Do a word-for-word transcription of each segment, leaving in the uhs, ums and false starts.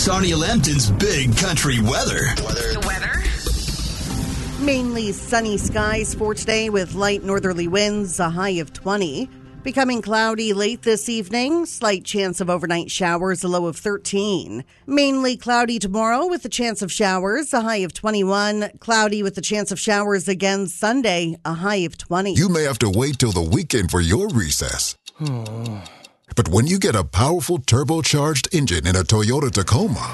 Sarnia Lambton's Big Country Weather. Weather. The weather? Mainly sunny skies for today with light northerly winds, a high of twenty. Becoming cloudy late this evening. Slight chance of overnight showers, a low of thirteen. Mainly cloudy tomorrow with a chance of showers, a high of twenty-one. Cloudy with a chance of showers again Sunday, a high of twenty. You may have to wait till the weekend for your recess. But when you get a powerful turbocharged engine in a Toyota Tacoma,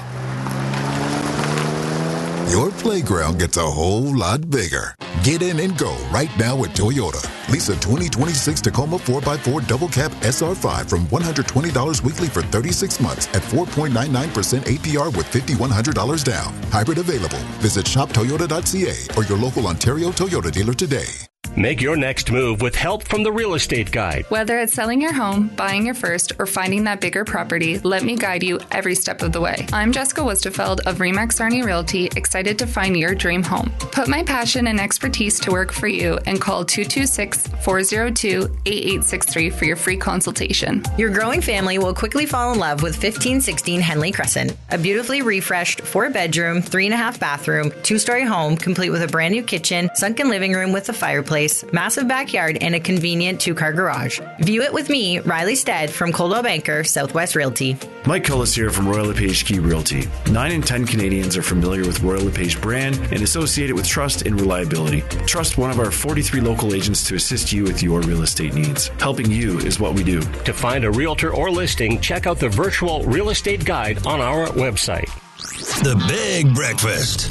your playground gets a whole lot bigger. Get in and go right now at Toyota. Lease a twenty twenty-six Tacoma four by four Double Cab S R five from one hundred twenty dollars weekly for thirty-six months at four point nine nine percent A P R with five thousand one hundred dollars down. Hybrid available. Visit shop toyota dot c a or your local Ontario Toyota dealer today. Make your next move with help from the Real Estate Guide. Whether it's selling your home, buying your first, or finding that bigger property, let me guide you every step of the way. I'm Jessica Wustefeld of Remax Sarnia Realty, excited to find your dream home. Put my passion and expertise to work for you and call two two six, four zero two, eight eight six three for your free consultation. Your growing family will quickly fall in love with fifteen sixteen Henley Crescent, a beautifully refreshed four-bedroom, three-and-a-half bathroom, two-story home complete with a brand-new kitchen, sunken living room with a fireplace, massive backyard, and a convenient two-car garage. View it with me, Riley Stead from Coldwell Banker, Southwest Realty. Mike Cullis here from Royal LePage Key Realty. Nine in ten Canadians are familiar with Royal LePage brand and associate it with trust and reliability. Trust one of our forty-three local agents to assist you with your real estate needs. Helping you is what we do. To find a realtor or listing, check out the virtual real estate guide on our website. The Big Breakfast.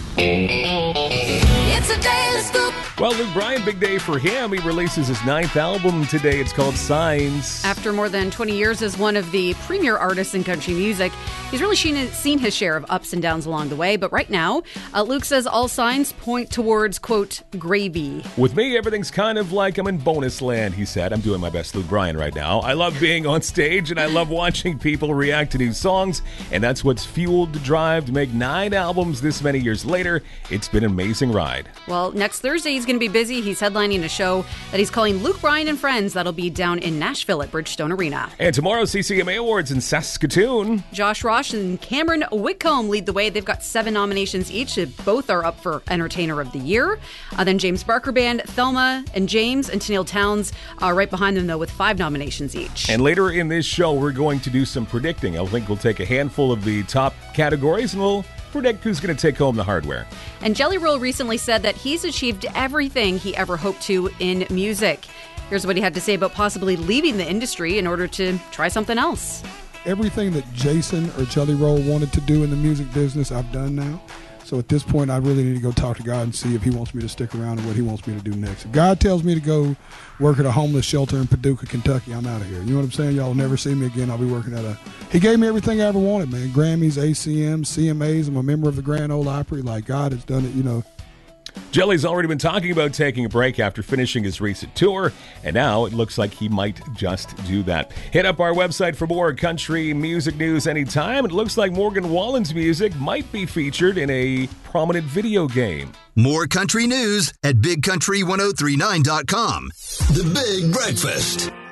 It's a daily scoop. Well, Luke Bryan, big day for him. He releases his ninth album today. It's called Signs. After more than twenty years as one of the premier artists in country music, he's really seen his share of ups and downs along the way. But right now, uh, Luke says all signs point towards, quote, gravy. With me, everything's kind of like I'm in bonus land, he said. I'm doing my best Luke Bryan right now. I love being on stage, and I love watching people react to new songs. And that's what's fueled the drive to make nine albums this many years later. It's been an amazing ride. Well, next Thursday, he's going to be busy. He's headlining a show that he's calling Luke Bryan and Friends. That'll be down in Nashville at Bridgestone Arena. And tomorrow, C C M A Awards in Saskatoon. Josh Rosh and Cameron Whitcomb lead the way. They've got seven nominations each. Both are up for Entertainer of the Year. Uh, then James Barker Band, Thelma and James, and Tennille Towns are right behind them, though, with five nominations each. And later in this show, we're going to do some predicting. I think we'll take a handful of the top categories and we'll predict who's going to take home the hardware. And Jelly Roll recently said that he's achieved everything he ever hoped to in music. Here's what he had to say about possibly leaving the industry in order to try something else. Everything that Jason or Jelly Roll wanted to do in the music business, I've done now. So at this point, I really need to go talk to God and see if he wants me to stick around and what he wants me to do next. If God tells me to go work at a homeless shelter in Paducah, Kentucky, I'm out of here. You know what I'm saying? Y'all will never see me again. I'll be working at a... He gave me everything I ever wanted, man. Grammys, A C Ms, C M As. I'm a member of the Grand Ole Opry. Like, God has done it, you know. Jelly's already been talking about taking a break after finishing his recent tour, and now it looks like he might just do that. Hit up our website for more country music news anytime. It looks like Morgan Wallen's music might be featured in a prominent video game. More country news at big country ten thirty-nine dot com. The Big Breakfast.